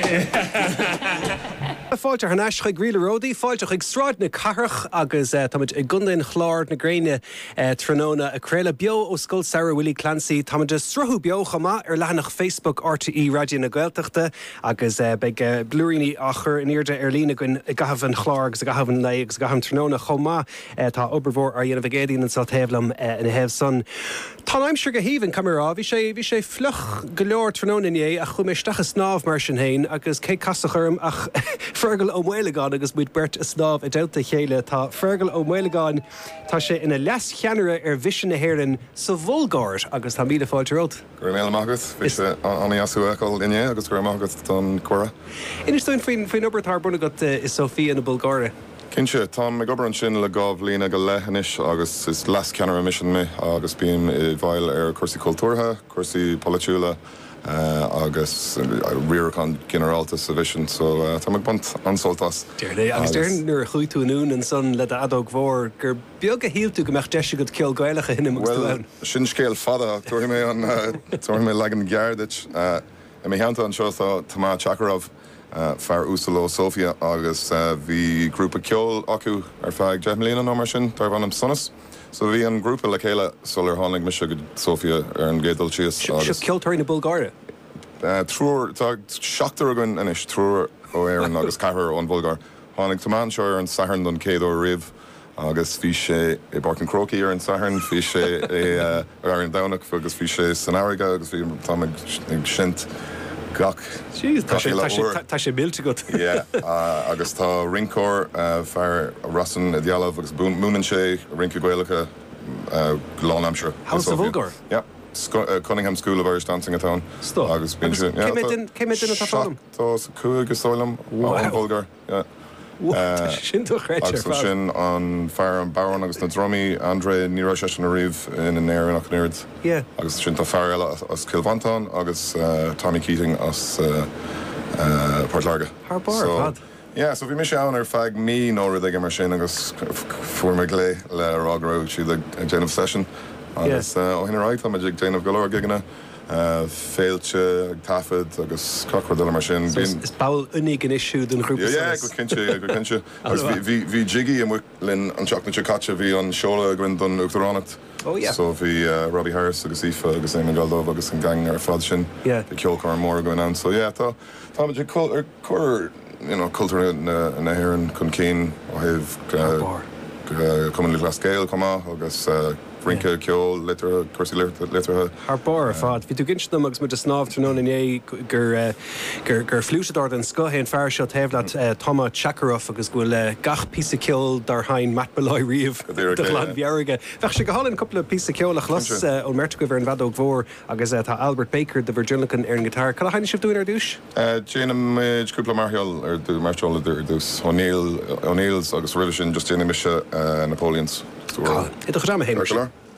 Fáilte ar neis chuig Gríle Ródaí, fáilte chuig Stráid na Carach agus táid i ggundainn chláir na Gréine tróna a Créile bio ó Scoil Sarah Willie Clancy, táid strathú bio chama ar lehanach Facebook RTE Radio na Gaeltachta agus beag blúirí achar in irde ar lína gin i gahabhann chláir agus a gahabhann lei agus gahabhann tróna chomá tá obermhór ar dhéanamh géadaín an saltéhlam in a hebh son. Tá aimsir go híhann camerá, bhí sé fluch go leor tróna inné a chuméisteach a snáb mar sin héin agus cé casachorm ach Fergal ó Mhuileáin agus muid bert a snáb a delta chéile tá Fergal ó Mhuileáin tá sé ina les cheanara ar vision na hhéireann sa bhulgáir agus tá míle fáilte ród. Gur mé mágus, bhí sé aní asú eáil inné agus gur mágus don cuara. Inistóin faoin obertar buna got is Sofia na Bulgáire. Cinse, tá me gobar sin le gábh lína go lehanis agus is las ceanara mission me agus bíon i bhail ar cuasaí cultúrtha, cuasaí politiúla agus riarcán generalta sa vision, so tá me bunt ansoltas. Déirlé, agus déirn nuair chuú tú anún an son le adóg mhór gur beag a híal tú go meach deise go ceol gaiilecha hinna agus well, sin scéal fada, tuair mé legan geardit I mé heanta an seo tá Chakarov fear úsalo Sofia agus bhí grúpa ceol acu ar feag 10 milliún nó mar sin tar bhanam sonas. So bhí an grúpa le chéile solar tháinig me go Sofia ar an gédal síos. Seo ceoltarí na Bulgáire? Trúr, tá seachtar agan inis trúr ó éireann agus caithear ón Bulgáir. Tháinig tamán seo ar an saharn don céad ó rih agus bhí sé i Barcan Croci ar an saharn, bhí sé ar an Downach agus bhí sé San Áiriga agus bhí táid sint gach. Jeez, tá sé bilte go. Yeah, agus tá rincóir fear Rassan a dialamh agus múman sé rincu Gaeilge Lánamshire. House of Bulgar? Yeah. Cunningham School of Irish Dancing atá. Stop. Agus bín sin. Cé mé duine tá Tá cuaig Soilm an Bulgar. Yeah. Sin tú chréitir. Agus sin an fear an Baron agus na drumí André Níró sé an riomh in an éir nach nerd. Yeah. Agus sin tá fear eile as Kilvanton agus Tommy Keating as Port Larga. Harbar, bad. Yeah, so bhí me sé an ar feag mí nóir ag mar sin agus fuair me lé le rágró si le Jane of Session. Agus ó hinna ráid tá ag Jane of Galore giganna. Féilte, tafid, agus cachhar mar sin. Is bail unig an isisiú den grúpa? Yeah, go cinse. Agus bhí jiggy am linn an seach na Chicatcha bhí an seola grin don Uachtaránacht. Oh, yeah. So bhí Robbie Harris agus Aoife agus Éamon Galdómh agus an gang ar fad sin. Yeah. The ceolcar mór going on. So yeah, tá muid chuir cultúr na hhéireann chun cín ó thaobh cumann le Glasgow comá agus Rinke ceol litre cuasaí litrethe. Harbar fad. Bhí tú ginsnam agus muid a snáb tróna inné gur flúiseadár an scohéin fear seo taobhleat Toma Chakarov agus bhfuil gach písa ceol dar hain Matt Beloy riamh de Glan Bhearige. Bheith sé go hálann coppla písa ceol a chlas ó merrta go bhar an bhadóg mhór agus tá Albert Baker de Virginican ar an gitar. Cad a haine sibh dúin ar dúis? Déanam cúpla martheol ar dú marteol ar dús O'Neills agus riidir sin just déanam mise Napoleons. Idir chu am héidir.